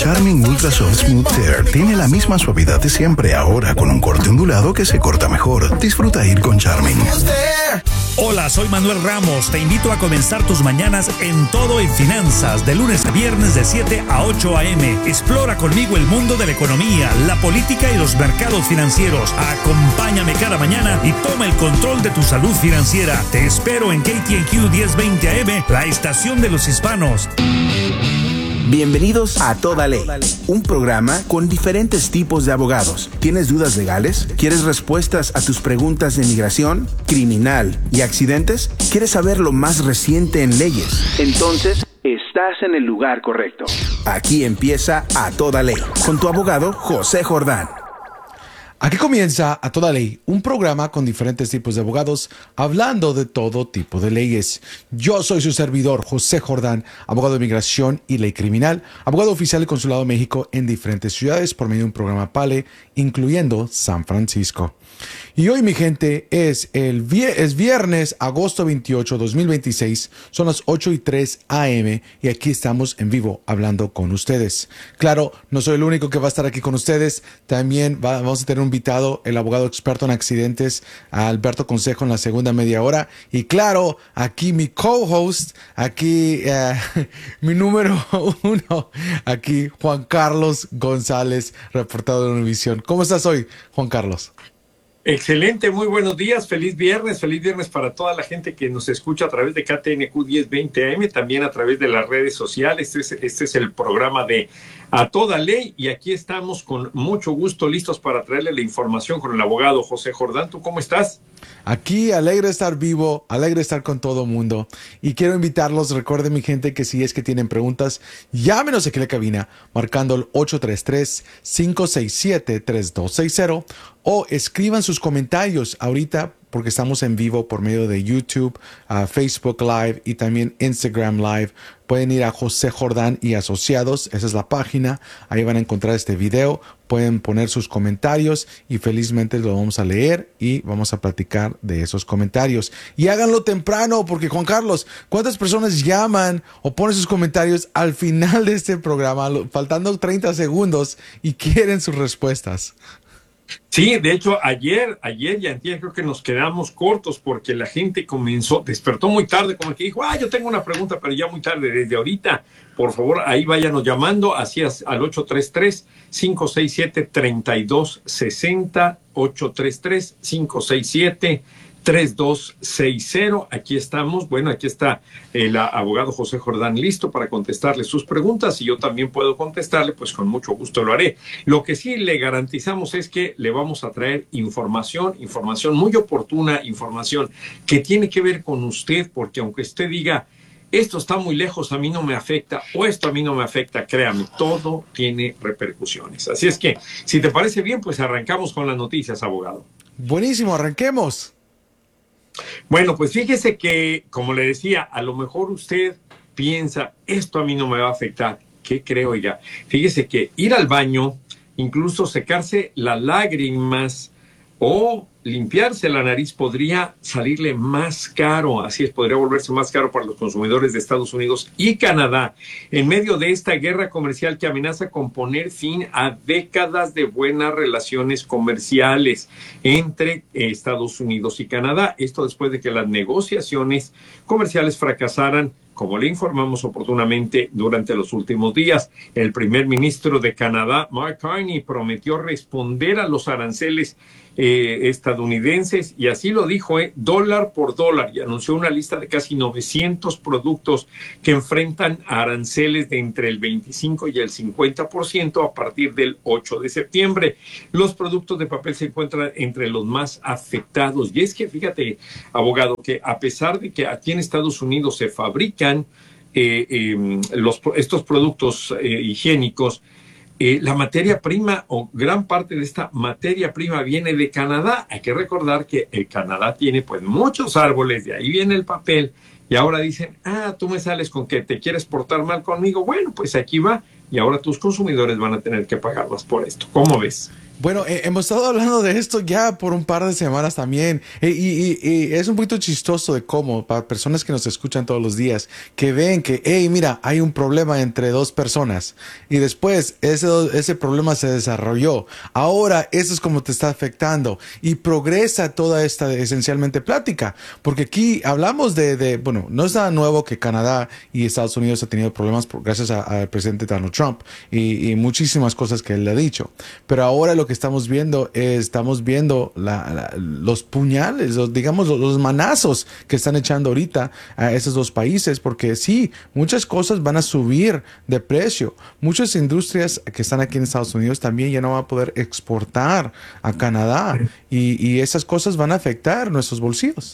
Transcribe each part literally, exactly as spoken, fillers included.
Charming Ultra Soft Smooth Tear tiene la misma suavidad de siempre, ahora con un corte ondulado que se corta mejor. Disfruta ir con Charming. Hola, soy Manuel Ramos. Te invito a comenzar tus mañanas en Todo en Finanzas, de lunes a viernes de siete a ocho a eme. Explora conmigo el mundo de la economía, la política y los mercados financieros. Acompáñame cada mañana y toma el control de tu salud financiera. Te espero en K T N Q diez veinte A M, la estación de los hispanos. Bienvenidos a Toda Ley, un programa con diferentes tipos de abogados. ¿Tienes dudas legales? ¿Quieres respuestas a tus preguntas de migración, criminal y accidentes? ¿Quieres saber lo más reciente en leyes? Entonces, estás en el lugar correcto. Aquí empieza A Toda Ley, con tu abogado José Jordán. Aquí comienza A Toda Ley, un programa con diferentes tipos de abogados hablando de todo tipo de leyes. Yo soy su servidor, José Jordán, abogado de migración y ley criminal, abogado oficial del Consulado de México en diferentes ciudades por medio de un programa PALE, incluyendo San Francisco. Y hoy, mi gente, es el vier- es viernes, agosto veintiocho, dos mil veintiséis, son las ocho y tres a eme y aquí estamos en vivo hablando con ustedes. Claro, no soy el único que va a estar aquí con ustedes, también va, vamos a tener un invitado, el abogado experto en accidentes, Alberto Consejo, en la segunda media hora. Y claro, aquí mi co-host, aquí uh, mi número uno, aquí Juan Carlos González, reportado de Univisión. ¿Cómo estás hoy, Juan Carlos? Excelente, muy buenos días, feliz viernes, feliz viernes para toda la gente que nos escucha a través de K T N Q diez veinte A M, también a través de las redes sociales. Este es, este es el programa de A Toda Ley y aquí estamos con mucho gusto listos para traerle la información con el abogado José Jordán. ¿Tú cómo estás? Aquí alegre de estar vivo, alegre de estar con todo mundo y quiero invitarlos, recuerden mi gente que si es que tienen preguntas, llámenos aquí a la cabina marcando el ocho tres tres, cinco seis siete, tres dos seis cero o escriban sus comentarios ahorita porque estamos en vivo por medio de YouTube, uh, Facebook Live y también Instagram Live. Pueden ir a José Jordán y Asociados, esa es la página, ahí van a encontrar este video, pueden poner sus comentarios y felizmente lo vamos a leer y vamos a platicar de esos comentarios. Y háganlo temprano porque, Juan Carlos, ¿cuántas personas llaman o ponen sus comentarios al final de este programa, faltando treinta segundos y quieren sus respuestas? Sí, de hecho, ayer, ayer y antier creo que nos quedamos cortos porque la gente comenzó, despertó muy tarde, como el que dijo, ah, yo tengo una pregunta, pero ya muy tarde, desde ahorita, por favor, ahí váyanos llamando, así es, al ocho tres tres, cinco seis siete, tres dos seis cero, ocho tres tres, cinco seis siete, tres dos seis cero, aquí estamos, bueno, aquí está el abogado José Jordán listo para contestarle sus preguntas y yo también puedo contestarle, pues con mucho gusto lo haré. Lo que sí le garantizamos es que le vamos a traer información, información muy oportuna, información que tiene que ver con usted, porque aunque usted diga, esto está muy lejos, a mí no me afecta, o esto a mí no me afecta, créame, todo tiene repercusiones. Así es que, si te parece bien, pues arrancamos con las noticias, abogado. Buenísimo, arranquemos. Bueno, pues fíjese que, como le decía, a lo mejor usted piensa, esto a mí no me va a afectar. ¿Qué creo ya? Fíjese que ir al baño, incluso secarse las lágrimas o limpiarse la nariz podría salirle más caro, así es, podría volverse más caro para los consumidores de Estados Unidos y Canadá, en medio de esta guerra comercial que amenaza con poner fin a décadas de buenas relaciones comerciales entre Estados Unidos y Canadá. Esto después de que las negociaciones comerciales fracasaran, como le informamos oportunamente durante los últimos días. El primer ministro de Canadá, Mark Carney, prometió responder a los aranceles eh, estadounidenses y así lo dijo, eh, dólar por dólar, y anunció una lista de casi novecientos productos que enfrentan aranceles de entre el veinticinco y el cincuenta por ciento a partir del ocho de septiembre. Los productos de papel se encuentran entre los más afectados. Y es que, fíjate, abogado, que a pesar de que aquí en Estados Unidos se fabrican eh, eh, los, estos productos eh, higiénicos, Eh, la materia prima o gran parte de esta materia prima viene de Canadá. Hay que recordar que el Canadá tiene pues muchos árboles, de ahí viene el papel y ahora dicen, ah, tú me sales con que te quieres portar mal conmigo. Bueno, pues aquí va y ahora tus consumidores van a tener que pagar más por esto. ¿Cómo ves? Bueno, eh, hemos estado hablando de esto ya por un par de semanas también. Eh, y, y, y es un poquito chistoso de cómo, para personas que nos escuchan todos los días, que ven que, hey, mira, hay un problema entre dos personas. Y después ese, ese problema se desarrolló. Ahora eso es como te está afectando. Y progresa toda esta esencialmente plática. Porque aquí hablamos de, de bueno, no es nada nuevo que Canadá y Estados Unidos ha tenido problemas por, gracias al presidente Donald Trump y, y muchísimas cosas que él le ha dicho. Pero ahora lo que estamos viendo es, estamos viendo la, la, los puñales, los, digamos, los, los manazos que están echando ahorita a esos dos países, porque sí, muchas cosas van a subir de precio. Muchas industrias que están aquí en Estados Unidos también ya no van a poder exportar a Canadá y, y esas cosas van a afectar nuestros bolsillos.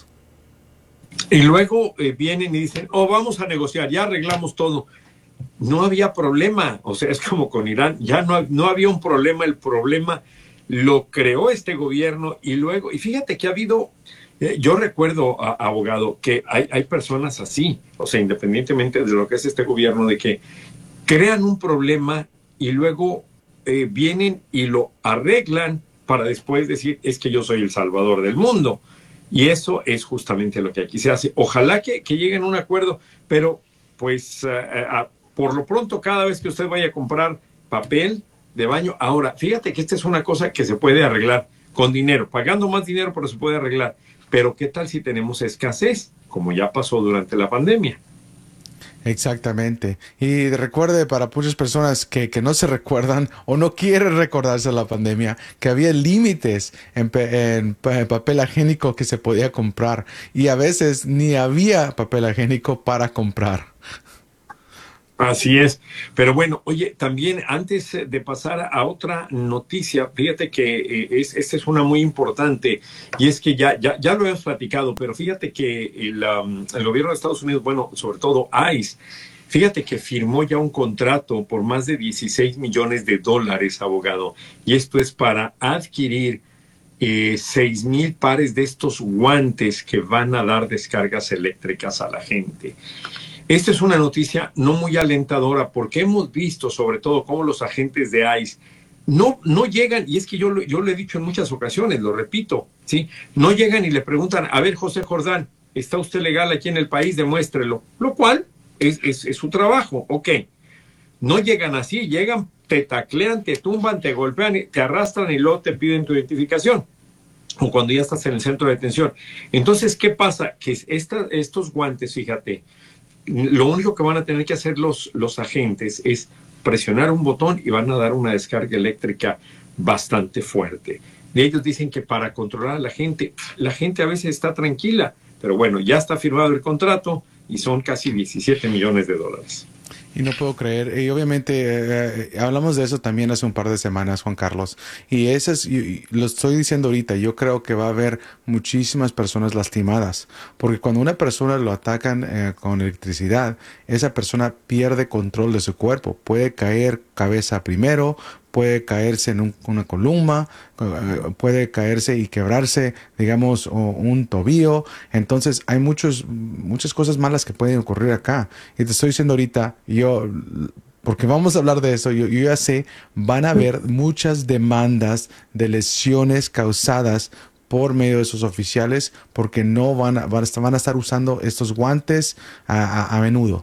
Y luego eh, vienen y dicen, oh, vamos a negociar, ya arreglamos todo. No había problema, o sea, es como con Irán, ya no, no había un problema, el problema lo creó este gobierno y luego, y fíjate que ha habido, eh, yo recuerdo, a, abogado, que hay, hay personas así, o sea, independientemente de lo que es este gobierno, de que crean un problema y luego eh, vienen y lo arreglan para después decir, es que yo soy el salvador del mundo. Y eso es justamente lo que aquí se hace. Ojalá que, que lleguen a un acuerdo, pero pues uh, uh, por lo pronto, cada vez que usted vaya a comprar papel de baño, ahora, fíjate que esta es una cosa que se puede arreglar con dinero, pagando más dinero, pero se puede arreglar. Pero ¿qué tal si tenemos escasez, como ya pasó durante la pandemia? Exactamente. Y recuerde, para muchas personas que, que no se recuerdan o no quieren recordarse la pandemia, que había límites en, en, en papel higiénico que se podía comprar y a veces ni había papel higiénico para comprar. Así es. Pero bueno, oye, también antes de pasar a otra noticia, fíjate que eh, es, esta es una muy importante y es que ya, ya, ya lo hemos platicado, pero fíjate que el, um, el gobierno de Estados Unidos, bueno, sobre todo ICE, fíjate que firmó ya un contrato por más de dieciséis millones de dólares, abogado, y esto es para adquirir eh, seis mil pares de estos guantes que van a dar descargas eléctricas a la gente. Esta es una noticia no muy alentadora porque hemos visto sobre todo cómo los agentes de ICE no, no llegan, y es que yo, yo lo he dicho en muchas ocasiones, lo repito, ¿sí? No llegan y le preguntan, a ver, José Jordán, ¿está usted legal aquí en el país? Demuéstrelo. Lo cual es, es, es su trabajo, ok. No llegan así, llegan, te taclean, te tumban, te golpean, te arrastran y luego te piden tu identificación. O cuando ya estás en el centro de detención. Entonces, ¿qué pasa? Que esta, estos guantes, fíjate, lo único que van a tener que hacer los, los agentes es presionar un botón y van a dar una descarga eléctrica bastante fuerte. Y ellos dicen que para controlar a la gente, la gente a veces está tranquila, pero bueno, ya está firmado el contrato y son casi diecisiete millones de dólares. Y no puedo creer, y obviamente eh, hablamos de eso también hace un par de semanas, Juan Carlos, y eso es, y, y lo estoy diciendo ahorita, yo creo que va a haber muchísimas personas lastimadas, porque cuando una persona lo atacan eh, con electricidad, esa persona pierde control de su cuerpo, puede caer cabeza primero, puede caerse en un, una columna, puede caerse y quebrarse, digamos, un tobillo. Entonces hay muchos, muchas cosas malas que pueden ocurrir acá. Y te estoy diciendo ahorita, yo, porque vamos a hablar de eso, yo, yo ya sé, van a haber muchas demandas de lesiones causadas por medio de sus oficiales, porque no van a, van a estar usando estos guantes a, a, a menudo.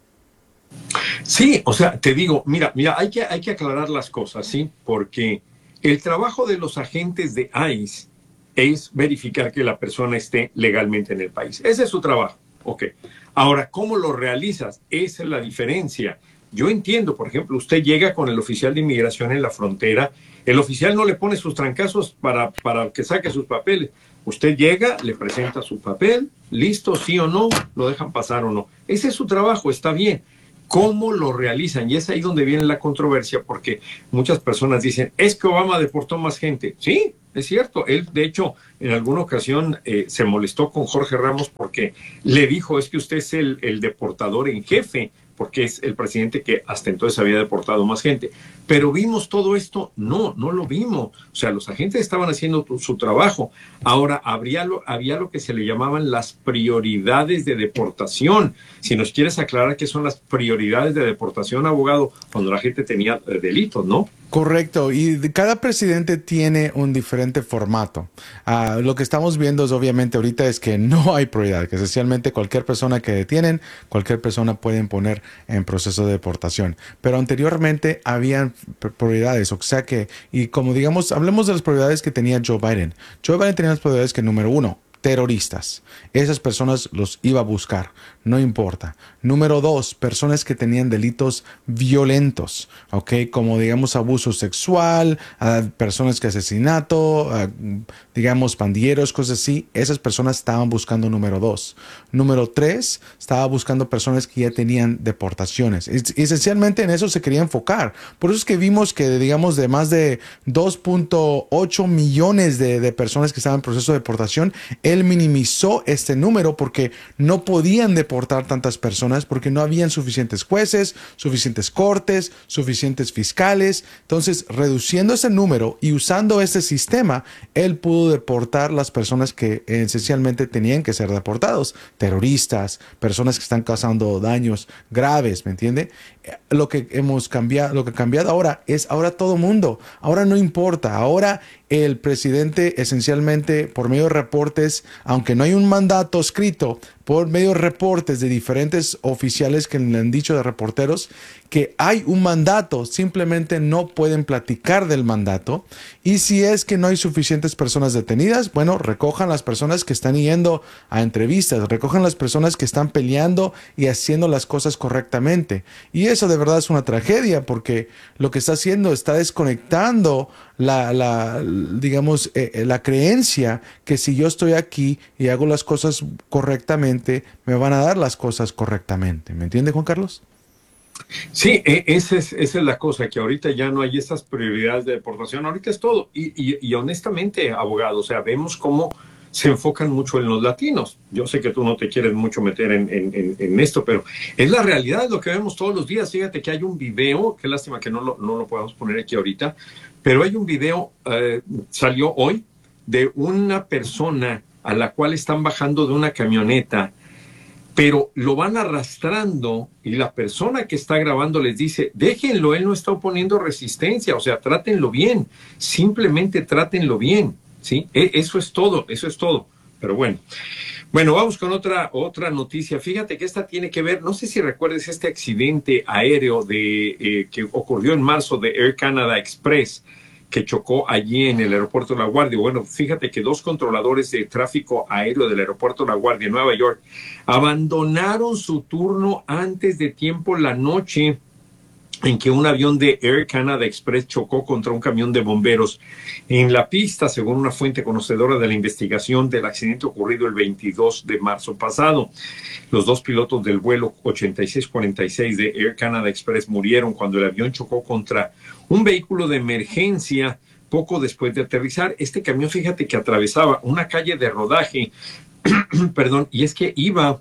Sí, o sea, te digo, mira, mira, hay que, hay que aclarar las cosas, ¿sí? Porque el trabajo de los agentes de ICE es verificar que la persona esté legalmente en el país. Ese es su trabajo, ok. Ahora, ¿cómo lo realizas? Esa es la diferencia. Yo entiendo, por ejemplo, usted llega con el oficial de inmigración en la frontera, el oficial no le pone sus trancazos para, para que saque sus papeles. Usted llega, le presenta su papel, listo, sí o no, lo dejan pasar o no. Ese es su trabajo, está bien. ¿Cómo lo realizan? Y es ahí donde viene la controversia, porque muchas personas dicen, es que Obama deportó más gente. Sí, es cierto. Él, de hecho, en alguna ocasión eh, se molestó con Jorge Ramos porque le dijo, es que usted es el, el deportador en jefe, porque es el presidente que hasta entonces había deportado más gente. Pero ¿vimos todo esto? No, no lo vimos. O sea, los agentes estaban haciendo tu, su trabajo. Ahora, habría lo, había lo que se le llamaban las prioridades de deportación. Si nos quieres aclarar qué son las prioridades de deportación, abogado, cuando la gente tenía eh, delitos, ¿no? Correcto, y de- cada presidente tiene un diferente formato. Ah, lo que estamos viendo es obviamente ahorita es que no hay prioridad, que esencialmente cualquier persona que detienen, cualquier persona pueden poner en proceso de deportación. Pero anteriormente habían pr- prioridades, o sea que, y como digamos, hablemos de las prioridades que tenía Joe Biden. Joe Biden tenía las prioridades que número uno, terroristas. Esas personas los iba a buscar, no importa. Número dos, personas que tenían delitos violentos, ¿ok? Como digamos abuso sexual, ah, personas que asesinato, ah, digamos pandilleros, cosas así. Esas personas estaban buscando número dos. Número tres, estaba buscando personas que ya tenían deportaciones. Es- esencialmente en eso se quería enfocar. Por eso es que vimos que digamos de más de dos punto ocho millones de, de personas que estaban en proceso de deportación, él minimizó este número porque no podían deportar tantas personas porque no habían suficientes jueces, suficientes cortes, suficientes fiscales. Entonces, reduciendo ese número y usando este sistema, él pudo deportar las personas que eh, esencialmente tenían que ser deportados. Terroristas, personas que están causando daños graves, ¿me entiende? Eh, Lo que hemos cambiado, lo que ha cambiado ahora es ahora todo mundo. Ahora no importa. Ahora el presidente esencialmente por medio de reportes, aunque no hay un mandato escrito, por medio de reportes de diferentes oficiales que le han dicho de reporteros que hay un mandato, simplemente no pueden platicar del mandato. Y si es que no hay suficientes personas detenidas, bueno, recojan las personas que están yendo a entrevistas, recojan las personas que están peleando y haciendo las cosas correctamente. Y eso de verdad es una tragedia porque lo que está haciendo está desconectando la, la digamos, eh, la creencia que si yo estoy aquí y hago las cosas correctamente, me van a dar las cosas correctamente. ¿Me entiende, Juan Carlos? Sí, e- esa es, esa es la cosa, que ahorita ya no hay esas prioridades de deportación, ahorita es todo. Y, y, y honestamente, abogado, o sea, vemos cómo se enfocan mucho en los latinos. Yo sé que tú no te quieres mucho meter en, en, en, en esto, pero es la realidad, es lo que vemos todos los días. Fíjate que hay un video, qué lástima que no lo, no lo podamos poner aquí ahorita, pero hay un video, eh, salió hoy, de una persona a la cual están bajando de una camioneta, pero lo van arrastrando y la persona que está grabando les dice, déjenlo, él no está oponiendo resistencia, o sea, trátenlo bien, simplemente trátenlo bien, ¿sí? E- eso es todo, eso es todo, pero bueno. Bueno, vamos con otra, otra noticia. Fíjate que esta tiene que ver, no sé si recuerdes este accidente aéreo de, eh, que ocurrió en marzo de Air Canada Express, que chocó allí en el aeropuerto La Guardia. Bueno, fíjate que dos controladores de tráfico aéreo del aeropuerto La Guardia en Nueva York abandonaron su turno antes de tiempo la noche en que un avión de Air Canada Express chocó contra un camión de bomberos en la pista, según una fuente conocedora de la investigación del accidente ocurrido el veintidós de marzo pasado. Los dos pilotos del vuelo ochenta y seis cuarenta y seis de Air Canada Express murieron cuando el avión chocó contra un vehículo de emergencia poco después de aterrizar. Este camión, fíjate que atravesaba una calle de rodaje, perdón, y es que iba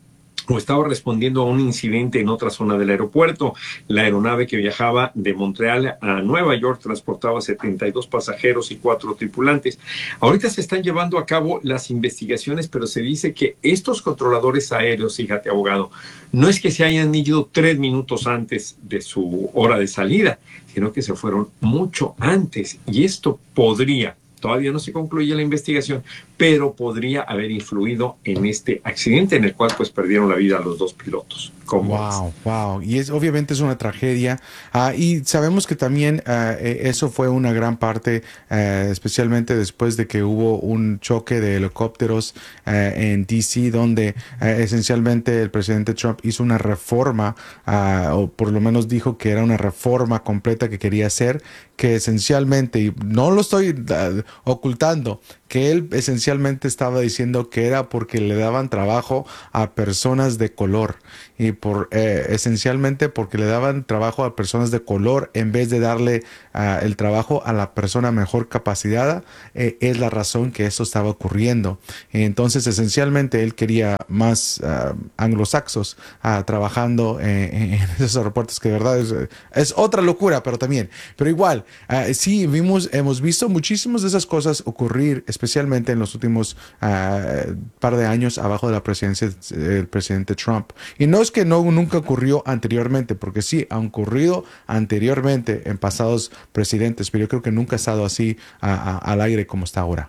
o estaba respondiendo a un incidente en otra zona del aeropuerto. La aeronave que viajaba de Montreal a Nueva York transportaba setenta y dos pasajeros y cuatro tripulantes. Ahorita se están llevando a cabo las investigaciones, pero se dice que estos controladores aéreos, fíjate, abogado, no es que se hayan ido tres minutos antes de su hora de salida, sino que se fueron mucho antes. Y esto podría, todavía no se concluye la investigación, pero podría haber influido en este accidente en el cual pues perdieron la vida los dos pilotos. ¿Cómo Wow, wow. Y es obviamente es una tragedia. Uh, y sabemos que también uh, eso fue una gran parte, uh, especialmente después de que hubo un choque de helicópteros uh, en D C, donde uh, esencialmente el presidente Trump hizo una reforma, uh, o por lo menos dijo que era una reforma completa que quería hacer, que esencialmente, y no lo estoy uh, ocultando, que él esencialmente estaba diciendo que era porque le daban trabajo a personas de color y por eh, esencialmente porque le daban trabajo a personas de color en vez de darle uh, el trabajo a la persona mejor capacitada, eh, es la razón que esto estaba ocurriendo. Entonces esencialmente él quería más uh, anglosaxos uh, trabajando eh, en esos aeropuertos, que de verdad es, es otra locura, pero también, pero igual, uh, sí vimos, hemos visto muchísimas de esas cosas ocurrir, especialmente en los últimos uh, par de años abajo de la presidencia del presidente Trump. Y no es que no nunca ocurrió anteriormente, porque sí, ha ocurrido anteriormente en pasados presidentes, pero yo creo que nunca ha estado así a, a, al aire como está ahora.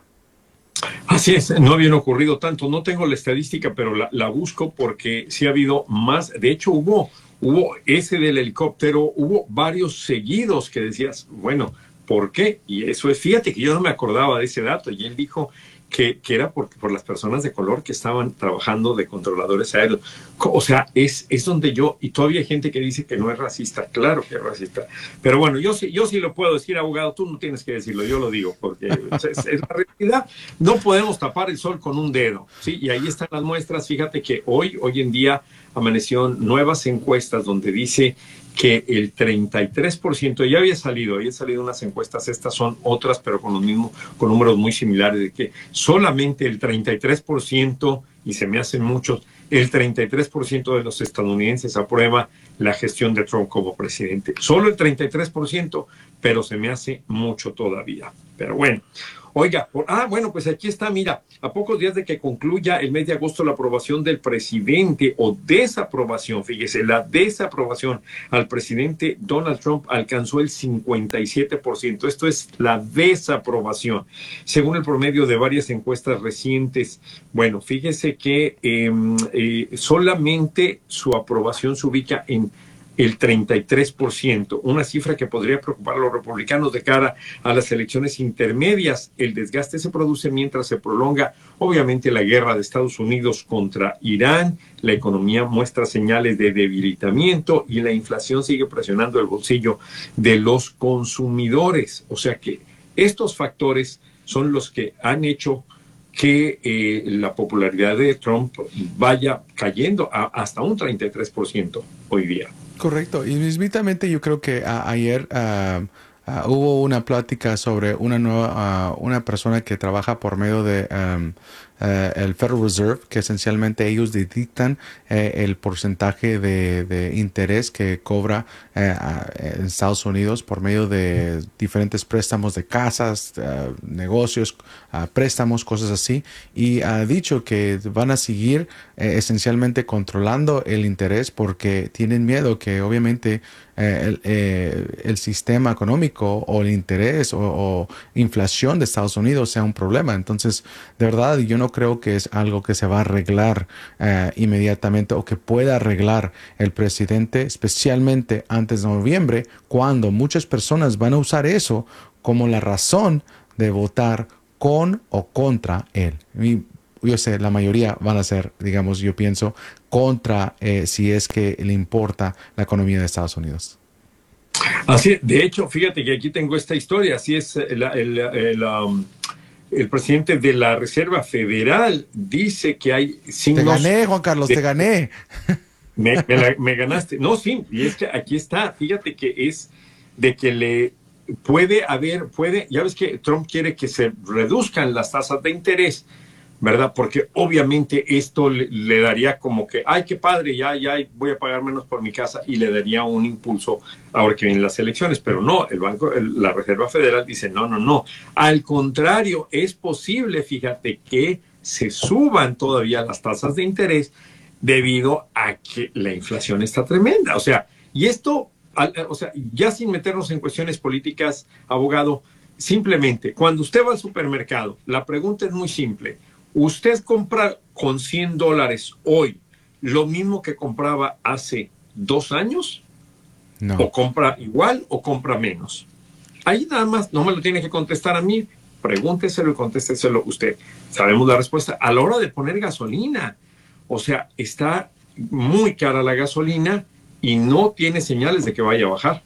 Así es, no habían ocurrido tanto. No tengo la estadística, pero la, la busco porque sí ha habido más. De hecho, hubo, hubo ese del helicóptero, hubo varios seguidos que decías, bueno, ¿por qué? Y eso es, fíjate que yo no me acordaba de ese dato. Y él dijo que, que era por, por las personas de color que estaban trabajando de controladores aéreos. O sea, es, es donde yo, y todavía hay gente que dice que no es racista. Claro que es racista. Pero bueno, yo sí, yo sí lo puedo decir, abogado, tú no tienes que decirlo, yo lo digo, porque es, es, es la realidad. No podemos tapar el sol con un dedo, ¿sí? Y ahí están las muestras. Fíjate que hoy, hoy en día amanecieron nuevas encuestas donde dice que el treinta y tres por ciento, ya había salido, había salido unas encuestas, estas son otras, pero con los mismos, con números muy similares, de que solamente el treinta y tres por ciento, y se me hacen muchos, el treinta y tres por ciento de los estadounidenses aprueba la gestión de Trump como presidente. Solo el treinta y tres por ciento, pero se me hace mucho todavía. Pero bueno, oiga, por, ah, bueno, pues aquí está, mira, a pocos días de que concluya el mes de agosto la aprobación del presidente o desaprobación, fíjese, la desaprobación al presidente Donald Trump alcanzó el cincuenta y siete por ciento. Esto es la desaprobación, según el promedio de varias encuestas recientes. Bueno, fíjese que eh, eh, solamente su aprobación se ubica en el treinta y tres por ciento, una cifra que podría preocupar a los republicanos de cara a las elecciones intermedias. El desgaste se produce mientras se prolonga, obviamente, la guerra de Estados Unidos contra Irán, la economía muestra señales de debilitamiento y la inflación sigue presionando el bolsillo de los consumidores. O sea que estos factores son los que han hecho que eh, la popularidad de Trump vaya cayendo a, hasta un treinta y tres por ciento hoy día. Correcto. Y mismamente yo creo que a, ayer uh, uh, hubo una plática sobre una nueva, uh, una persona que trabaja por medio de um, uh, el Federal Reserve, que esencialmente ellos dictan eh, el porcentaje de, de interés que cobra eh, en Estados Unidos por medio de diferentes préstamos de casas, uh, negocios, uh, préstamos, cosas así. Y ha dicho que van a seguir eh, esencialmente controlando el interés porque tienen miedo que obviamente eh, el, eh, el sistema económico o el interés o, o inflación de Estados Unidos sea un problema. Entonces, de verdad, yo no creo que es algo que se va a arreglar eh, inmediatamente o que pueda arreglar el presidente, especialmente antes de noviembre, cuando muchas personas van a usar eso como la razón de votar con o contra él. Y yo sé, la mayoría van a ser, digamos, yo pienso, contra eh, si es que le importa la economía de Estados Unidos. Así, de hecho, fíjate que aquí tengo esta historia, así es el, el, el, um, el presidente de la Reserva Federal dice que hay signos... Te gané, Juan Carlos, de, te gané. Me, me, la, me ganaste. No, sí, y es que aquí está, fíjate que es de que le puede haber, puede, ya ves que Trump quiere que se reduzcan las tasas de interés, ¿verdad? Porque obviamente esto le, le daría como que, ay, qué padre, ya, ya voy a pagar menos por mi casa, y le daría un impulso ahora que vienen las elecciones. Pero no, el banco, el, la Reserva Federal dice, no, no, no. Al contrario, es posible, fíjate, que se suban todavía las tasas de interés debido a que la inflación está tremenda. O sea, y esto, o sea, ya sin meternos en cuestiones políticas, abogado, simplemente, cuando usted va al supermercado, la pregunta es muy simple. ¿Usted compra con cien dólares hoy lo mismo que compraba hace dos años? No. ¿O compra igual o compra menos? Ahí nada más, no me lo tiene que contestar a mí, pregúnteselo y contésteselo usted. Sabemos la respuesta. A la hora de poner gasolina, o sea, está muy cara la gasolina y no tiene señales de que vaya a bajar.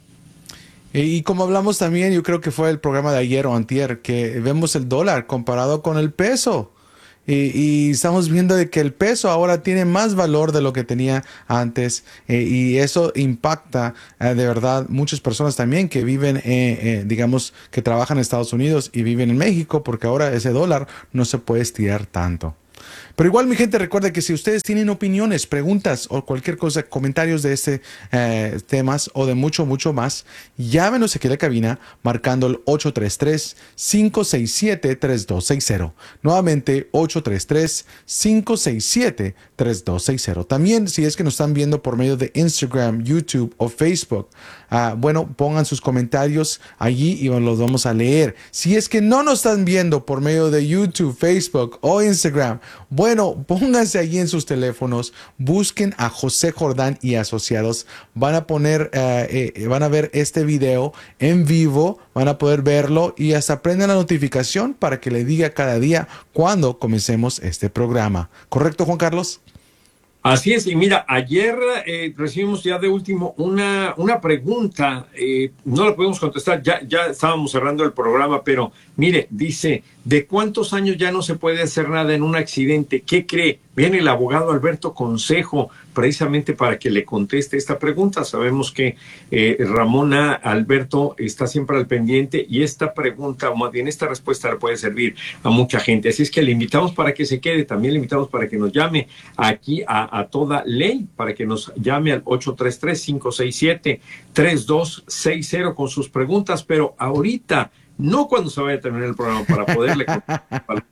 Y como hablamos también, yo creo que fue el programa de ayer o antier, que vemos el dólar comparado con el peso. Y, y estamos viendo de que el peso ahora tiene más valor de lo que tenía antes, eh, y eso impacta eh, de verdad muchas personas también que viven, eh, eh, digamos, que trabajan en Estados Unidos y viven en México, porque ahora ese dólar no se puede estirar tanto. Pero igual, mi gente, recuerda que si ustedes tienen opiniones, preguntas o cualquier cosa, comentarios de este eh, temas o de mucho, mucho más, llámenos aquí a la cabina marcando el ocho tres tres, cinco seis siete, tres dos seis cero. Nuevamente, ocho tres tres, cinco seis siete, tres dos seis cero. También, si es que nos están viendo por medio de Instagram, YouTube o Facebook, uh, bueno, pongan sus comentarios allí y los vamos a leer. Si es que no nos están viendo por medio de YouTube, Facebook o Instagram, bueno, pónganse allí en sus teléfonos, busquen a José Jordán y Asociados, van a poner, uh, eh, van a ver este video en vivo, van a poder verlo y hasta prenden la notificación para que le diga cada día cuando comencemos este programa. ¿Correcto, Juan Carlos? Así es, y mira, ayer eh, recibimos ya de último una, una pregunta, eh, no la podemos contestar, ya, ya estábamos cerrando el programa, pero mire, dice, ¿de cuántos años ya no se puede hacer nada en un accidente? ¿Qué cree? Viene el abogado Alberto Consejo precisamente para que le conteste esta pregunta. Sabemos que eh, Ramona Alberto está siempre al pendiente y esta pregunta, o más bien esta respuesta, le puede servir a mucha gente. Así es que le invitamos para que se quede, también le invitamos para que nos llame aquí a, a toda ley, para que nos llame al ocho tres tres, cinco seis siete, tres dos seis cero con sus preguntas, pero ahorita, no cuando se vaya a terminar el programa, para poderle contestar.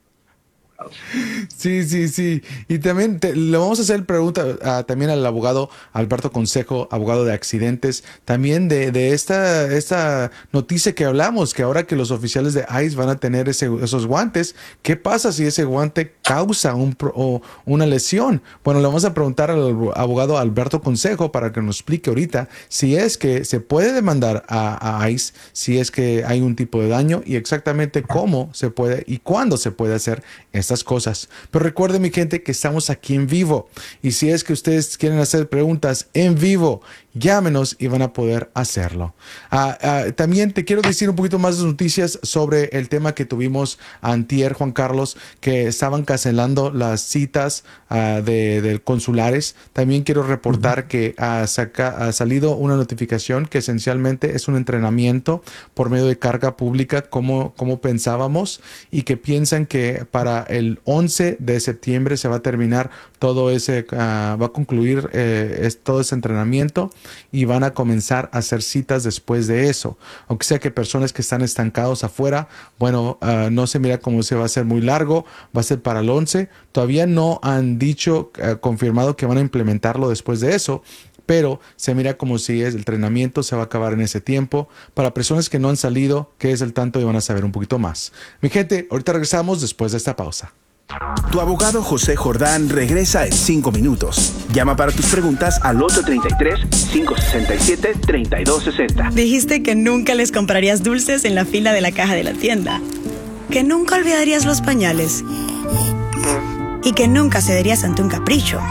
Sí, sí, sí. Y también te, le vamos a hacer pregunta uh, también al abogado Alberto Consejo, abogado de accidentes, también de, de esta, esta noticia que hablamos, que ahora que los oficiales de I C E van a tener ese, esos guantes, ¿qué pasa si ese guante causa un, o una lesión? Bueno, le vamos a preguntar al abogado Alberto Consejo para que nos explique ahorita si es que se puede demandar a, a I C E, si es que hay un tipo de daño y exactamente cómo se puede y cuándo se puede hacer estas cosas. Pero recuerden, mi gente, que estamos aquí en vivo y si es que ustedes quieren hacer preguntas en vivo, llámenos y van a poder hacerlo. Uh, uh, también te quiero decir un poquito más de noticias sobre el tema que tuvimos antier, Juan Carlos, que estaban cancelando las citas uh, de, de consulares. También quiero reportar uh-huh. que uh, saca, ha salido una notificación que esencialmente es un entrenamiento por medio de carga pública, como, como pensábamos, y que piensan que para el once de septiembre se va a terminar todo ese, uh, va a concluir eh, es, todo ese entrenamiento y van a comenzar a hacer citas después de eso. Aunque sea que personas que están estancados afuera, bueno, uh, no se mira como se va a ser muy largo, va a ser para el once. Todavía no han dicho, uh, confirmado que van a implementarlo después de eso, pero se mira como si es, el entrenamiento se va a acabar en ese tiempo. Para personas que no han salido, que es el tanto y van a saber un poquito más. Mi gente, ahorita regresamos después de esta pausa. Tu abogado José Jordán regresa en cinco minutos. Llama para tus preguntas al ocho tres tres, cinco seis siete, tres dos seis cero. Dijiste que nunca les comprarías dulces en la fila de la caja de la tienda. Que nunca olvidarías los pañales. Y que nunca cederías ante un capricho.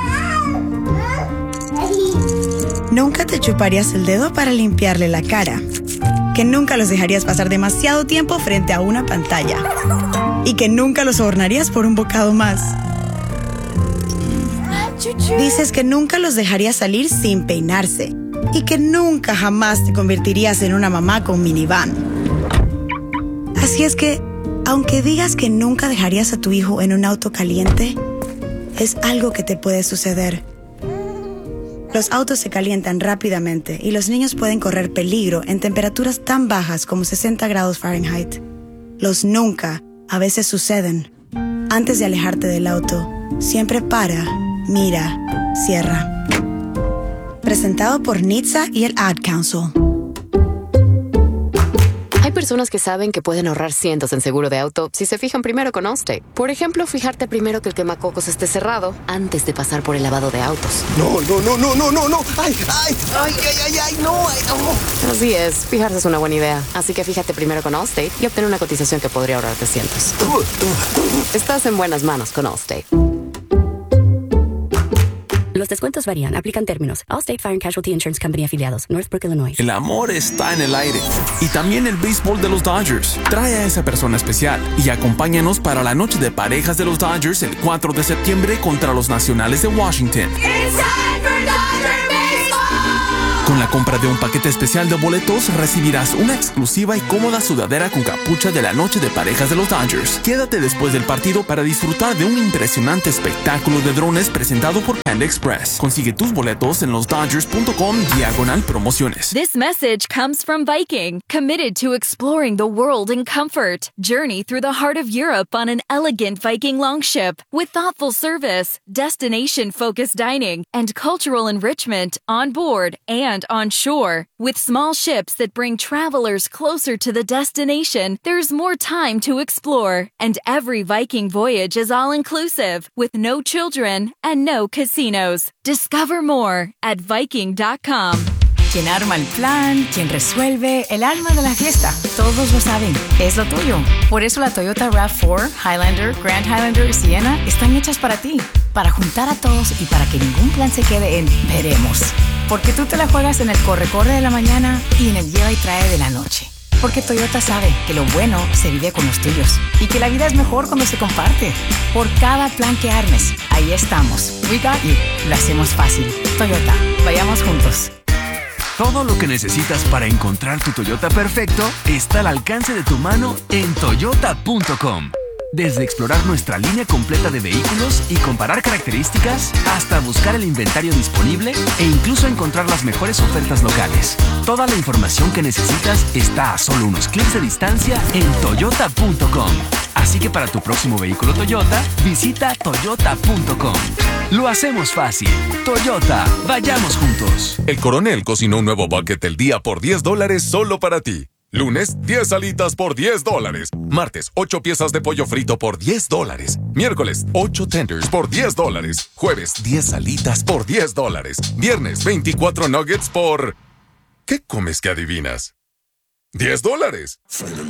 Nunca te chuparías el dedo para limpiarle la cara. Que nunca los dejarías pasar demasiado tiempo frente a una pantalla. Y que nunca los sobornarías por un bocado más. Dices que nunca los dejarías salir sin peinarse. Y que nunca jamás te convertirías en una mamá con minivan. Así es que, aunque digas que nunca dejarías a tu hijo en un auto caliente, es algo que te puede suceder. Los autos se calientan rápidamente y los niños pueden correr peligro en temperaturas tan bajas como sesenta grados Fahrenheit. Los nunca a veces suceden. Antes de alejarte del auto, siempre para, mira, cierra. Presentado por N H T S A y el Ad Council. Hay personas que saben que pueden ahorrar cientos en seguro de auto si se fijan primero con Allstate. Por ejemplo, fijarte primero que el quemacocos esté cerrado antes de pasar por el lavado de autos. No, no, no, no, no, no, no. Ay, ay, ay, ay, ay, ay, no, ay, no. Así es, fijarse es una buena idea. Así que fíjate primero con Allstate y obtén una cotización que podría ahorrarte cientos. Estás en buenas manos con Allstate. Los descuentos varían. Aplican términos. Allstate Fire and Casualty Insurance Company afiliados. Northbrook, Illinois. El amor está en el aire. Y también el béisbol de los Dodgers. Trae a esa persona especial y acompáñanos para la noche de parejas de los Dodgers el cuatro de septiembre contra los Nacionales de Washington. It's time for Dodger Baseball. Con la compra de un paquete especial de boletos, recibirás una exclusiva y cómoda sudadera con capucha de la noche de parejas de los Dodgers. Quédate después del partido para disfrutar de un impresionante espectáculo de drones presentado por Panda Express. Consigue tus boletos en los dodgers punto com diagonal promociones. This message comes from Viking, committed to exploring the world in comfort. Journey through the heart of Europe on an elegant Viking longship with thoughtful service, destination-focused dining, and cultural enrichment on board and on shore. With small ships that bring travelers closer to the destination, there's more time to explore, and every Viking voyage is all-inclusive, with no children and no casinos. Discover more at viking dot com. Quien arma el plan, quien resuelve, el alma de la fiesta. Todos lo saben, es lo tuyo. Por eso la Toyota RAV cuatro, Highlander, Grand Highlander y Sienna están hechas para ti. Para juntar a todos y para que ningún plan se quede en veremos. Porque tú te la juegas en el corre-corre de la mañana y en el lleva y trae de la noche. Porque Toyota sabe que lo bueno se vive con los tuyos y que la vida es mejor cuando se comparte. Por cada plan que armes, ahí estamos. We got you. Lo hacemos fácil. Toyota, vayamos juntos. Todo lo que necesitas para encontrar tu Toyota perfecto está al alcance de tu mano en toyota punto com. Desde explorar nuestra línea completa de vehículos y comparar características, hasta buscar el inventario disponible e incluso encontrar las mejores ofertas locales. Toda la información que necesitas está a solo unos clics de distancia en toyota punto com. Así que para tu próximo vehículo Toyota, visita toyota punto com. Lo hacemos fácil. Toyota, vayamos juntos. El Coronel cocinó un nuevo bucket del día por diez dólares solo para ti. Lunes, diez alitas por diez dólares. Martes, ocho piezas de pollo frito por diez dólares. Miércoles, ocho tenders por diez dólares. Jueves, diez alitas por diez dólares. Viernes, veinticuatro nuggets por... ¿Qué comes que adivinas? diez dólares.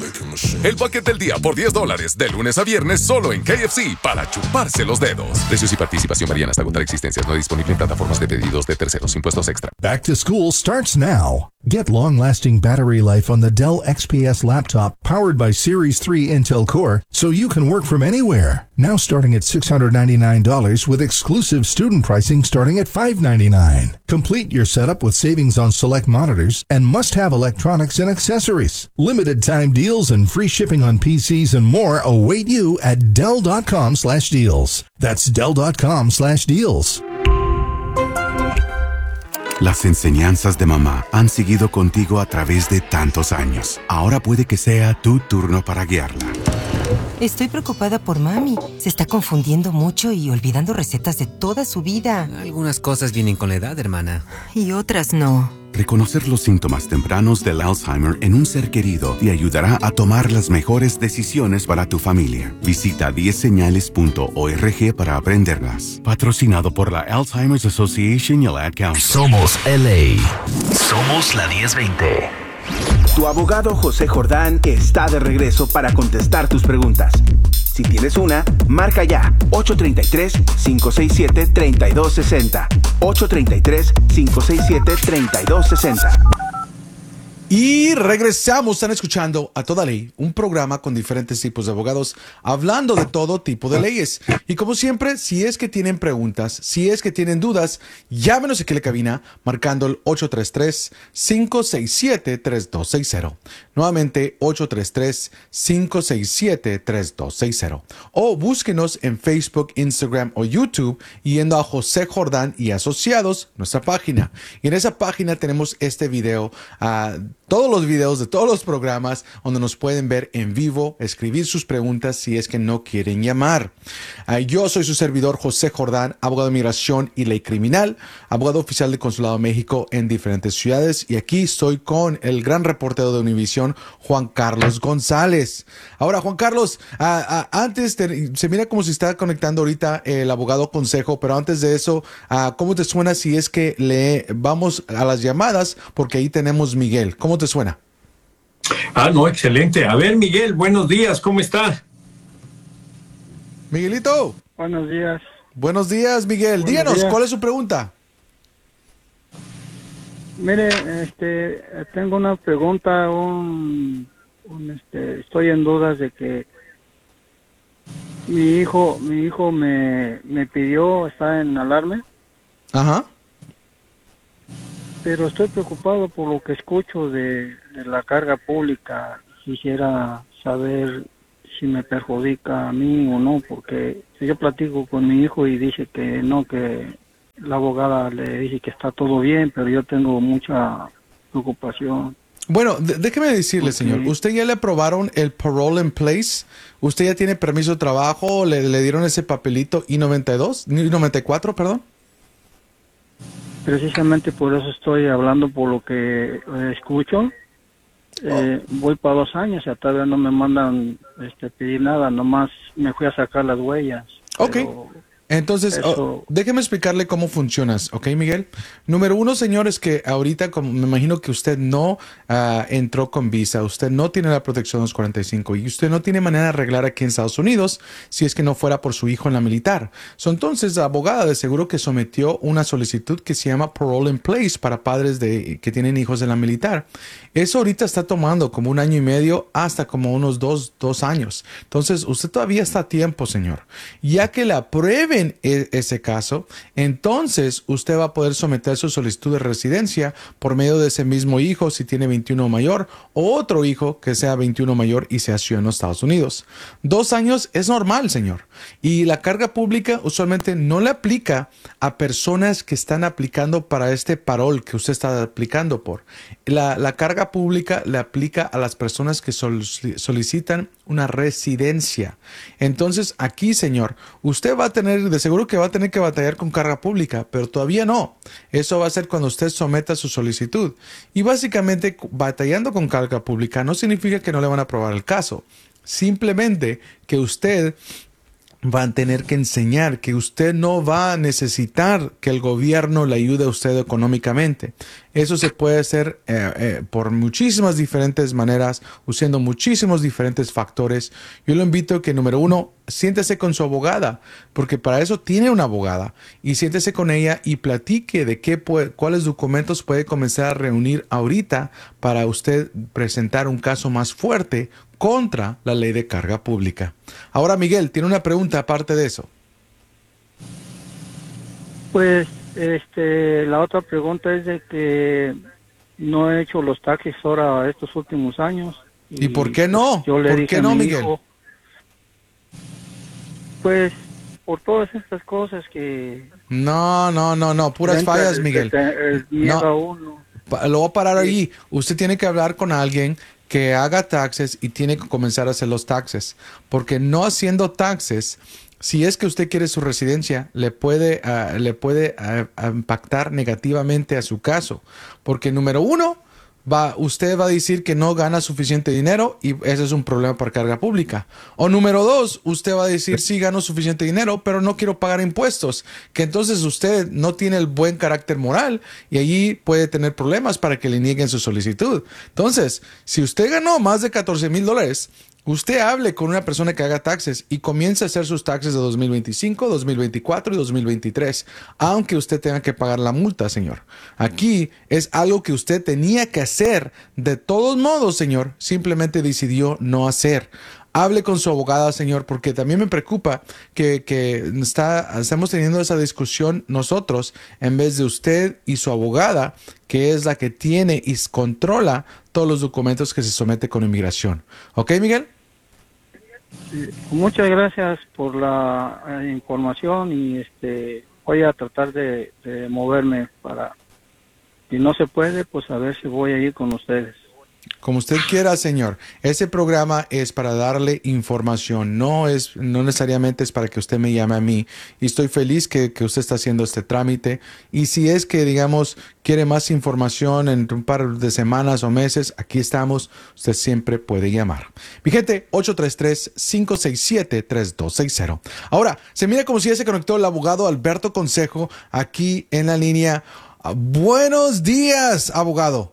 El paquete del día por diez dólares, de lunes a viernes, solo en K F C, para chuparse los dedos. Precios y participación varían hasta agotar existencias. No disponible en plataformas de pedidos de terceros. Impuestos extra. Back to school starts now. Get long-lasting battery life on the Dell X P S laptop powered by Series three Intel Core so you can work from anywhere. Now starting at six hundred ninety-nine dollars with exclusive student pricing starting at five hundred ninety-nine dollars. Complete your setup with savings on select monitors and must-have electronics and accessories. Limited time deals and free shipping on P Cs and more await you at Dell dot com slash deals. That's Dell dot com slash deals. Las enseñanzas de mamá han seguido contigo a través de tantos años. Ahora puede que sea tu turno para guiarla. Estoy preocupada por mami. Se está confundiendo mucho y olvidando recetas de toda su vida. Algunas cosas vienen con la edad, hermana. Y otras no. Reconocer los síntomas tempranos del Alzheimer en un ser querido te ayudará a tomar las mejores decisiones para tu familia. Visita diez señales punto org para aprenderlas. Patrocinado por la Alzheimer's Association y el Ad Council. Somos L A. Somos la diez veinte. Tu abogado José Jordán está de regreso para contestar tus preguntas. Si tienes una, marca ya ocho tres tres, cinco seis siete, tres dos seis cero. ocho tres tres, cinco seis siete, tres dos seis cero. Y regresamos, están escuchando A Toda Ley, un programa con diferentes tipos de abogados hablando de todo tipo de leyes. Y como siempre, si es que tienen preguntas, si es que tienen dudas, llámenos aquí a la cabina marcando el ocho tres tres, cinco seis siete, tres dos seis cero. Nuevamente, ocho tres tres, cinco seis siete, tres dos seis cero. O búsquenos en Facebook, Instagram o YouTube yendo a José Jordán y Asociados, nuestra página. Y en esa página tenemos este video, uh, todos los videos de todos los programas donde nos pueden ver en vivo, escribir sus preguntas si es que no quieren llamar. Uh, yo soy su servidor José Jordán, abogado de migración y ley criminal, abogado oficial del Consulado de México en diferentes ciudades, y aquí estoy con el gran reportero de Univisión, Juan Carlos González. Ahora, Juan Carlos, uh, uh, antes te, se mira como si está conectando ahorita el abogado Consejo, pero antes de eso, uh, ¿cómo te suena si es que le vamos a las llamadas? Porque ahí tenemos Miguel. ¿Cómo te suena? Ah, no, excelente. A ver, Miguel, buenos días, ¿cómo está? Miguelito. Buenos días. Buenos días, Miguel. Buenos Díganos, días. ¿cuál es su pregunta? Mire, este, tengo una pregunta, un, un, este, estoy en dudas de que mi hijo, mi hijo me, me pidió, está en alarme. Ajá. pero estoy preocupado por lo que escucho de, de la carga pública. Quisiera saber si me perjudica a mí o no, porque yo platico con mi hijo y dice que no, que la abogada le dice que está todo bien, pero yo tengo mucha preocupación. Bueno, déjeme decirle, okay. señor, ¿usted ya le aprobaron el parole in place? ¿Usted ya tiene permiso de trabajo? ¿Le, le dieron ese papelito I noventa y dos, I noventa y cuatro, perdón? Precisamente por eso estoy hablando, por lo que eh, escucho. Eh, oh. Voy para dos años, y todavía no me mandan este, pedir nada, nomás me fui a sacar las huellas. Ok. Pero... Entonces, oh, déjeme explicarle cómo funcionas, ¿ok, Miguel? Número uno, señor, es que ahorita, como me imagino que usted no uh, entró con visa, usted no tiene la protección dos cuarenta y cinco y usted no tiene manera de arreglar aquí en Estados Unidos si es que no fuera por su hijo en la militar. So, entonces, la abogada de seguro que sometió una solicitud que se llama parole in place para padres de, que tienen hijos en la militar. Eso ahorita está tomando como un año y medio hasta como unos dos, dos años. Entonces, usted todavía está a tiempo, señor. Ya que la apruebe en ese caso, entonces usted va a poder someter su solicitud de residencia por medio de ese mismo hijo si tiene veintiuno o mayor, o otro hijo que sea veintiuno mayor y sea ciudadano de Estados Unidos. Dos años es normal, señor. Y la carga pública usualmente no le aplica a personas que están aplicando para este parol que usted está aplicando por. La, la carga pública le aplica a las personas que sol, solicitan una residencia. Entonces, aquí, señor, usted va a tener, de seguro que va a tener que batallar con carga pública, pero todavía no. Eso va a ser cuando usted someta su solicitud. Y básicamente, batallando con carga pública no significa que no le van a aprobar el caso. Simplemente que usted va a tener que enseñar que usted no va a necesitar que el gobierno le ayude a usted económicamente. Eso se puede hacer eh, eh, por muchísimas diferentes maneras, usando muchísimos diferentes factores. Yo lo invito a que, número uno, siéntese con su abogada, porque para eso tiene una abogada, y siéntese con ella y platique de qué puede, cuáles documentos puede comenzar a reunir ahorita para usted presentar un caso más fuerte contra la ley de carga pública. Ahora, Miguel, tiene una pregunta aparte de eso. Pues, este, la otra pregunta es de que no he hecho los taxis ahora estos últimos años. ¿Y, ¿Y por qué no? Yo le ¿Por dije qué no, a mi Miguel? hijo, pues, por todas estas cosas que... No, no, no, no, puras entra, fallas, Miguel. El, el no, a uno. Lo voy a parar sí. ahí. Usted tiene que hablar con alguien que haga taxes y tiene que comenzar a hacer los taxes, porque no haciendo taxes, si es que usted quiere su residencia, le puede, uh, le puede uh, impactar negativamente a su caso, porque número uno, va, usted va a decir que no gana suficiente dinero y ese es un problema para carga pública. O número dos, usted va a decir sí gano suficiente dinero, pero no quiero pagar impuestos, que entonces usted no tiene el buen carácter moral y allí puede tener problemas para que le nieguen su solicitud. Entonces, si usted ganó más de catorce mil dólares, usted hable con una persona que haga taxes y comience a hacer sus taxes de dos mil veinticinco, dos mil veinticuatro y dos mil veintitrés, aunque usted tenga que pagar la multa, señor. Aquí es algo que usted tenía que hacer de todos modos, señor, simplemente decidió no hacer. Hable con su abogada, señor, porque también me preocupa que, que está, estamos teniendo esa discusión nosotros en vez de usted y su abogada, que es la que tiene y controla todos los documentos que se somete con inmigración. ¿Ok, Miguel? Muchas gracias por la eh, información y este voy a tratar de, de moverme para, si no se puede, pues a ver si voy a ir con ustedes. Como usted quiera, señor. Ese programa es para darle información, no es, no necesariamente es para que usted me llame a mí. Y estoy feliz que, que usted está haciendo este trámite. Y si es que, digamos, quiere más información en un par de semanas o meses, aquí estamos. Usted siempre puede llamar. Mi gente, ocho tres tres, cinco seis siete, tres dos seis cero. Ahora, se mira como si ya se conectó el abogado Alberto Consejo aquí en la línea. Buenos días, abogado.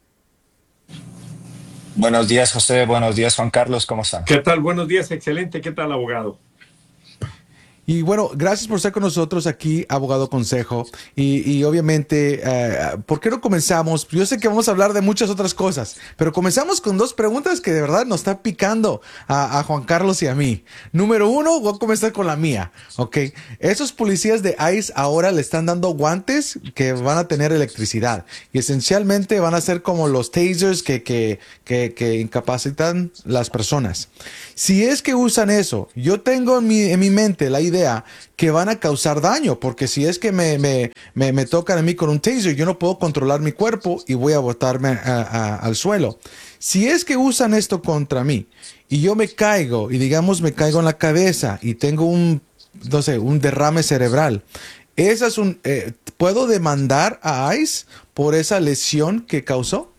Buenos días, José. Buenos días, Juan Carlos. ¿Cómo están? ¿Qué tal? Buenos días. Excelente. ¿Qué tal, abogado? Y bueno, gracias por estar con nosotros aquí, abogado Consejo. Y, y obviamente, eh, ¿por qué no comenzamos? Yo sé que vamos a hablar de muchas otras cosas, pero comenzamos con dos preguntas que de verdad nos están picando a, a Juan Carlos y a mí. Número uno, voy a comenzar con la mía, ¿ok? Esos policías de ICE ahora le están dando guantes que van a tener electricidad y esencialmente van a ser como los tasers que, que, que, que incapacitan las personas. Si es que usan eso, yo tengo en mi, en mi mente la idea que van a causar daño, porque si es que me, me, me, me tocan a mí con un taser, yo no puedo controlar mi cuerpo y voy a botarme a, a, al suelo. Si es que usan esto contra mí y yo me caigo y digamos me caigo en la cabeza y tengo un, no sé, un derrame cerebral, esa es un, eh, ¿puedo demandar a ICE por esa lesión que causó?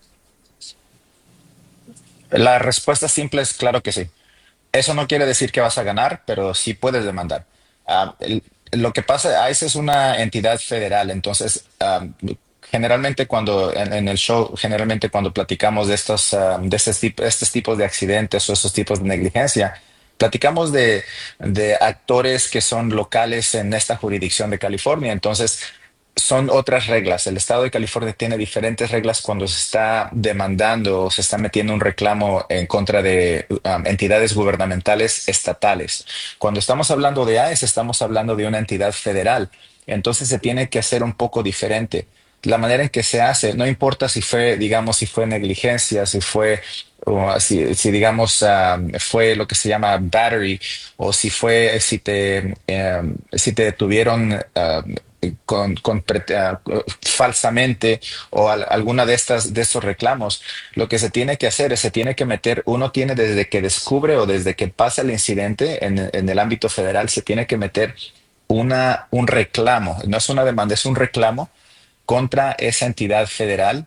La respuesta simple es claro que sí. Eso no quiere decir que vas a ganar, pero sí puedes demandar. Ah, el- lo que pasa, ICE es una entidad federal, entonces ah, generalmente cuando en, en el show, generalmente cuando platicamos de estos, ah, de estos, tip- estos tipos de accidentes o esos tipos de negligencia, platicamos de, de actores que son locales en esta jurisdicción de California. Entonces, son otras reglas. El estado de California tiene diferentes reglas cuando se está demandando o se está metiendo un reclamo en contra de um, entidades gubernamentales estatales. Cuando estamos hablando de ICE, estamos hablando de una entidad federal. Entonces se tiene que hacer un poco diferente. La manera en que se hace, no importa si fue, digamos, si fue negligencia, si fue, o si, si digamos, um, fue lo que se llama battery, o si fue, si te, um, si te detuvieron um, con, con pre- uh, falsamente o al- alguna de estas de estos reclamos, lo que se tiene que hacer es se tiene que meter, uno tiene desde que descubre o desde que pasa el incidente en, en el ámbito federal, se tiene que meter una, un reclamo, no es una demanda, es un reclamo contra esa entidad federal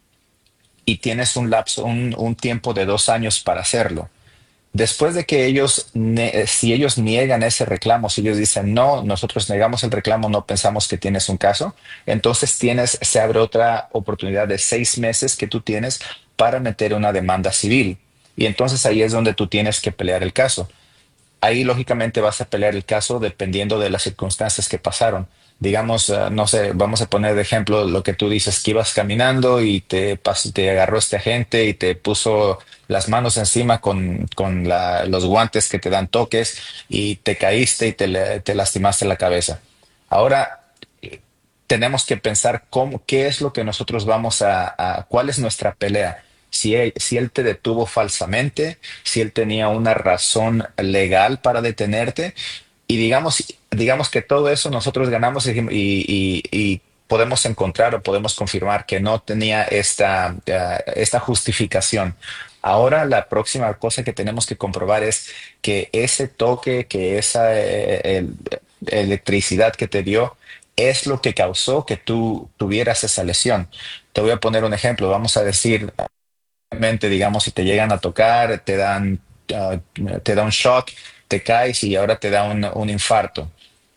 y tienes un lapso, un, un tiempo de dos años para hacerlo. Después de que ellos, ne- si ellos niegan ese reclamo, si ellos dicen no, nosotros negamos el reclamo, no pensamos que tienes un caso, entonces tienes, se abre otra oportunidad de seis meses que tú tienes para meter una demanda civil. Y entonces ahí es donde tú tienes que pelear el caso. Ahí lógicamente vas a pelear el caso dependiendo de las circunstancias que pasaron. Digamos, eh, no sé, vamos a poner de ejemplo lo que tú dices, que ibas caminando y te, pas- te agarró este agente y te puso las manos encima con, con la- los guantes que te dan toques y te caíste y te, le- te lastimaste la cabeza. Ahora tenemos que pensar cómo, qué es lo que nosotros vamos a, a- cuál es nuestra pelea. Si él, si él te detuvo falsamente, si él tenía una razón legal para detenerte, y digamos, digamos que todo eso nosotros ganamos y, y- y podemos encontrar o podemos confirmar que no tenía esta, eh, esta justificación. Ahora la próxima cosa que tenemos que comprobar es que ese toque, que esa eh, el- electricidad que te dio, es lo que causó que tú tuvieras esa lesión. Te voy a poner un ejemplo. Vamos a decir, mente, digamos, si te llegan a tocar, te dan, ah, te da un shock, te caes y ahora te da un, un infarto.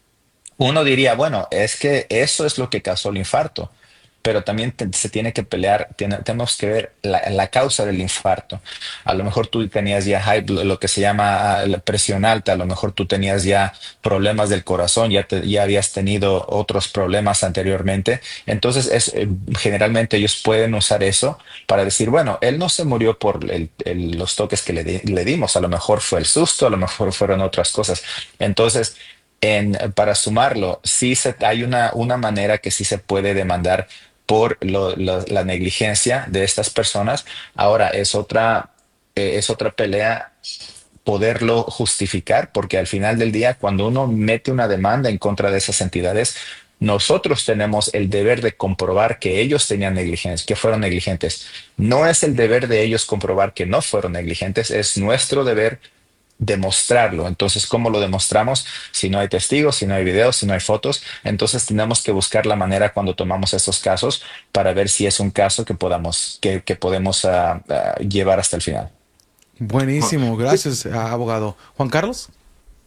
Uno diría, bueno, es que eso es lo que causó el infarto, pero también te- se tiene que pelear, tiene- tenemos que ver la, la causa del infarto. A lo mejor tú tenías ya high, blo- lo que se llama ah, la presión alta, a lo mejor tú tenías ya problemas del corazón, ya, te- ya habías tenido otros problemas anteriormente. Entonces, es, eh, generalmente ellos pueden usar eso para decir, bueno, él no se murió por el- el- los toques que le, di- le dimos, a lo mejor fue el susto, a lo mejor fueron otras cosas. Entonces, en, para sumarlo, sí se, hay una, una manera que sí se puede demandar por lo- lo- la negligencia de estas personas. Ahora es otra, eh, es otra pelea poderlo justificar, porque al final del día, cuando uno mete una demanda en contra de esas entidades, nosotros tenemos el deber de comprobar que ellos tenían negligencia, que fueron negligentes. No es el deber de ellos comprobar que no fueron negligentes, es nuestro deber demostrarlo. Entonces, ¿cómo lo demostramos? Si no hay testigos, si no hay videos, si no hay fotos, entonces tenemos que buscar la manera cuando tomamos estos casos para ver si es un caso que podamos, que, que podemos ah, ah, llevar hasta el final. Buenísimo, gracias, ah, abogado. Juan Carlos.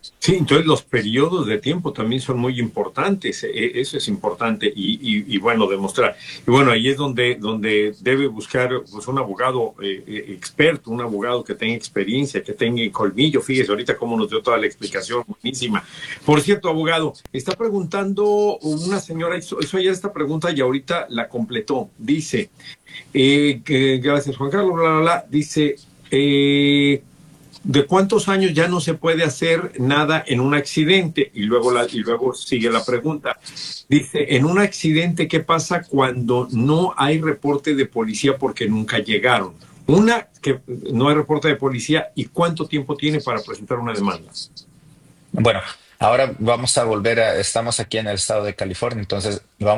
Sí, entonces los periodos de tiempo también son muy importantes, eh, eso es importante y, y, y bueno, demostrar. Y bueno, ahí es donde, donde debe buscar pues, un abogado eh, experto, un abogado que tenga experiencia, que tenga colmillo. Fíjese ahorita cómo nos dio toda la explicación, buenísima. Por cierto, abogado, está preguntando una señora, hizo, hizo ayer esta pregunta y ahorita la completó. Dice, eh, que, gracias Juan Carlos, bla, bla, bla, dice... Eh, ¿de cuántos años ya no se puede hacer nada en un accidente? Y luego, la, y luego sigue la pregunta. Dice, en un accidente, ¿qué pasa cuando no hay reporte de policía porque nunca llegaron? Una, que no hay reporte de policía, ¿y cuánto tiempo tiene para presentar una demanda? Bueno, ahora vamos a volver a, estamos aquí en el estado de California, entonces vamos